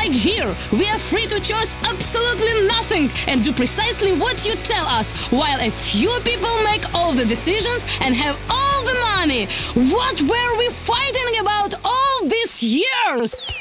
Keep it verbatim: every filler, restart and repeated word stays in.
like here, we are free to choose absolutely nothing and do precisely what you tell us, while a few people make all the decisions and have all the money. What were we fighting about all these years?